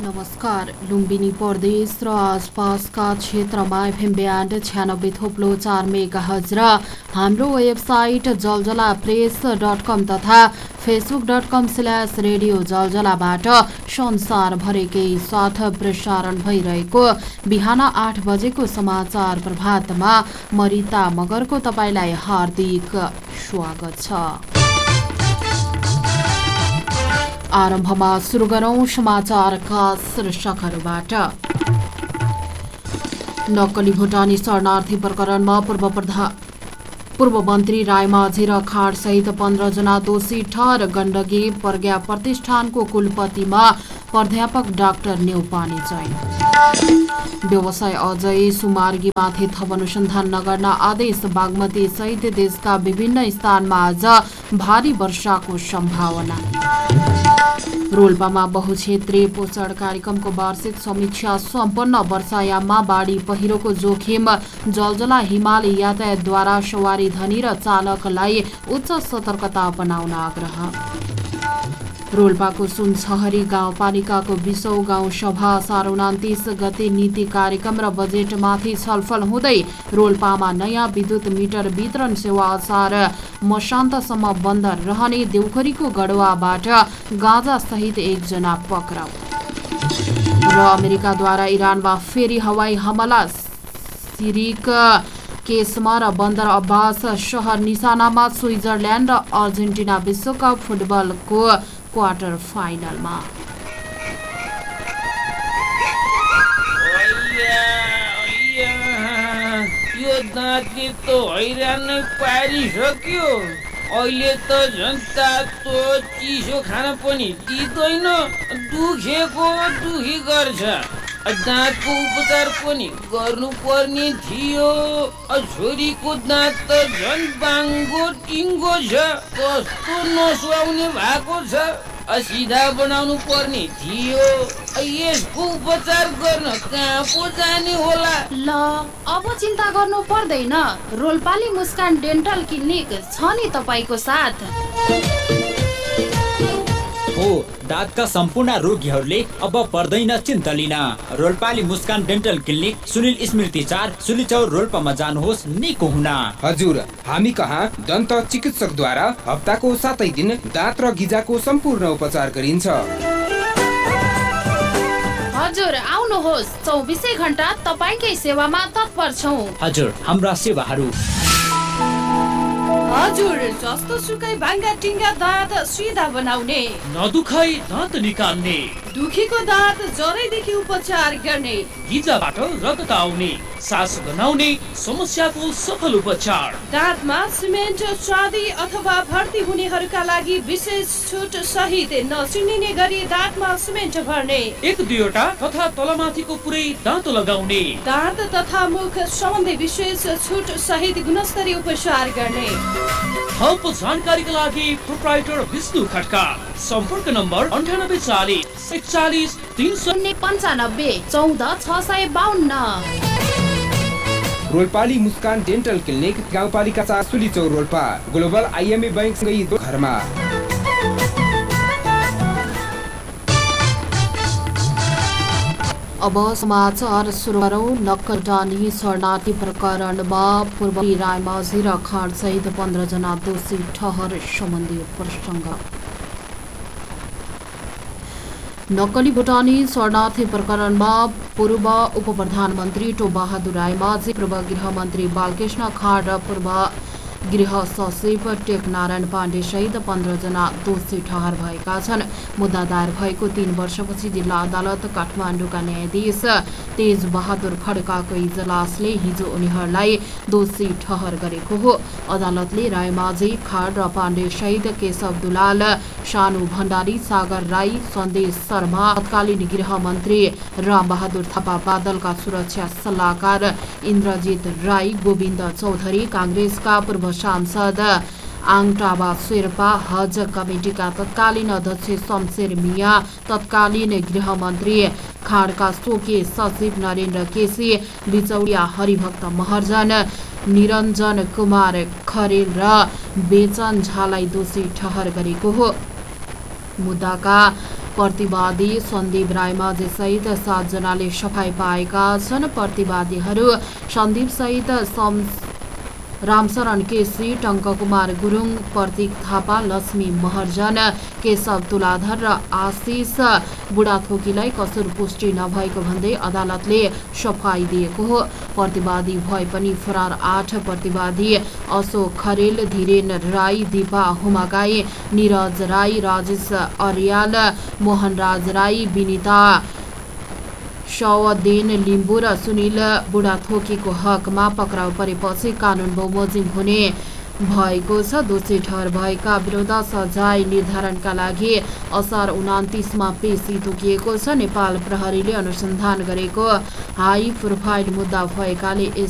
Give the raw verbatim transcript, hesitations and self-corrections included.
नमस्कार। लुम्बिनी प्रदेश र आसपासका क्षेत्रमा एफएम ब्यान्ड छ्यानब्बे थोप्लो चार मेगाहर्ज र हाम्रो वेबसाइट जलजला प्रेस डट कम तथा Facebook dot com slash radio जलजलाबाट संसारभरिकै साथ प्रसारण भइरहेको बिहान आठ बजेको समाचार प्रभातमा मरिता मगरको तपाईलाई हार्दिक स्वागत छ। आरम्भमा सुरु गरौं समाचारका शीर्षकहरूबाट। नक्कली भुटानी शरणार्थी प्रकरणमा पूर्व प्रधान पूर्व मन्त्री रायमाझी र खाडसहित पन्ध्र जना दोषी ठहर। गण्डकी प्रज्ञा प्रतिष्ठानको कुलपतिमा प्राध्यापक डाक्टर नेउपाने चयन। व्यवसाय अजय सुमार्गीमाथि थप अनुसन्धान नगर्न आदेश। बागमती सहित देशका विभिन्न स्थानमा आज भारी वर्षाको सम्भावना। रोल्पामा बहुक्षेत्रीय पोषण कार्यक्रमको वार्षिक समीक्षा सम्पन्न। वर्षायाममा बाढी पहिरोको जोखिम। जलजला हिमाल यातायातद्वारा सवारी धनी र चालकलाई उच्च सतर्कता अपनाउन आग्रह। रोल्पाको सुनछहरी गाउँपालिकाको बीसौं गाउँ सभा असार उनातिस गते नीति कार्यक्रम र बजेटमाथि छलफल हुँदै। रोल्पामा नयाँ विद्युत मिटर वितरण सेवा असार मसान्तसम्म बन्द रहने। देउखरीको गढवाबाट गाँजा सहित एकजना पक्राउ। र अमेरिकाद्वारा इरानमा फेरि हवाई हमला। सिरिक केसमा र बन्दर अब्बास सहर निशानामा। स्विजरल्याण्ड र अर्जेन्टिना विश्वकप फुटबलको क्वार्टर फाइनलमा। यो दाँतले त हैरान नै पारिसक्यो। अहिले त झन् तातो चिसो खान पनि दिँदैन। दुखेको दुखी गर्छ। दाँतको उपचार पनि गर्नुपर्ने थियो। छोरीको दाँत त झन् बाङ्गो टिङ्गो छ। कस्तो नसुहाउने भएको छ। सिधा बनाउनु पर्ने थियो। यसको उपचार गर्न कहाँ पो जाने होला। ल अब चिन्ता गर्नु पर्दैन। रोल्पाली मुस्कान डेन्टल क्लिनिक छ नि तपाईको साथ। हो, दाँतका सम्पूर्ण रोगीहरूले अब पर्दैन चिन्ता लिन। रोल्पाली मुस्कान डेन्टल क्लिनिक सुनिल स्मृति चार सुलिचौर रोल्पामा जानुहोस् निको हुन। हजुर, हामी कहाँ दन्त चिकित्सकद्वारा हप्ताको सातै दिन दाँत र गिजाको सम्पूर्ण उपचार गरिन्छ। हजुर आउनुहोस्, चौबिसै घण्टा तपाईकै सेवामा तत्पर छौं। हजुर, हाम्रा सेवाहरू हजुर जस्तो सुकै भाङ्गा टिङ्गा दाँत सिधा बनाउने, नदुखाइ दाँत निकाल्ने, दुखीको दाँत जरैदेखि उपचार गर्ने, गिजाबाट रगत आउने, सास गनाउने समस्याको सफल उपचार। दाँतमा सिमेन्ट चाँदी अथवा भर्ती हुनेहरूका लागि विशेष छुट सहित नचिनिने गरी दाँतमा सिमेन्ट भर्ने, एक दुईवटा तथा तलमाथिको पुरै दाँतो लगाउने, दाँत तथा मुख सम्बन्धी विशेष छुट सहित गुणस्तरीय उपचार गर्ने। थप जानकारीका लागि प्रोप्राइटर विष्णु खड्का। सम्पर्क नम्बर अन्ठानब्बे चालिस एकचालिस तीन सय पन्चानब्बे चौध छ सय बाहन्न। रोल्पाली मुस्कान डेन्टल क्लिनिक गाउँपालिका चार सुलिचौर रोल्पा। ग्लोबल आइएमए बैंकसँगै घरमा। अब समाचार सुरु गरौं। नक्कलडानी शरणार्थी प्रकरणमा पूर्व रायमाझी र खाडसहित पन्ध्र जना दोषी ठहर सम्बन्धी प्रसङ्ग। नक्कली भुटानी शरणार्थी प्रकरणमा पूर्व उप प्रधानमन्त्री टोपबहादुर रायमाझी, पूर्व गृहमन्त्री बालकृष्ण खाड र पूर्व गृह सचिव टेकनारायण पाण्डे सहित पन्ध्र जना दोषी ठहर भएका छन्। मुद्दा दायर भएको तीन वर्षपछि जिल्ला अदालत काठमाडौँका न्यायाधीश तेज बहादुर खड्काको इजलासले हिजो उनीहरूलाई दोषी ठहर गरेको हो। अदालतले रायमाझी, खाड र पाण्डे सहित केशव दुलाल, सानु भण्डारी, सागर राई, सन्देश शर्मा, तत्कालीन गृहमन्त्री रामबहादुर थापा, बादलका सुरक्षा सल्लाहकार इन्द्रजित राई, गोविन्द चौधरी, काङ्ग्रेसका पूर्व सांसद आङटाबा शेर्पा, हज कमिटिका तत्कालीन अध्यक्ष शमशेर मिया, तत्कालीन गृहमन्त्री खाडका स्वकीय सचिव नरेन्द्र केसी, बिचौलिया हरिभक्त महर्जन, निरञ्जन कुमार खरेल र बेचन झालाई दोषी ठहर गरेको हो। मुद्दाका प्रतिवादी सन्दीप रायमाझी सहित सातजनाले सफाई पाएका छन्। प्रतिवादीहरू सन्दीप सहित रामशरण केसी, टङ्ककुमार गुरुङ, प्रतीक थापा, लक्ष्मी महर्जन, केशव तुलाधर र आशिष बुढाथोकीलाई कसुर पुष्टि नभएको भन्दै अदालतले सफाई दिएको हो। प्रतिवादी भए पनि फरार आठ प्रतिवादी अशोक खरेल, धीरेन राई, दिपा हुमागाई, निरज राई, राजेश अर्याल, मोहनराज राई, विनिता शवदेन लिम्बू र सुनिल बुढाथोकीको हकमा पक्राउ परेपछि कानुन बमोजिम हुने भएको छ। दोषी ठहर भएका विरुद्ध सजाय निर्धारणका लागि असार उनातिसमा पेशी तोकिएको छ। नेपाल प्रहरीले अनुसन्धान गरेको हाई प्रोफाइल मुद्दा भएकाले यस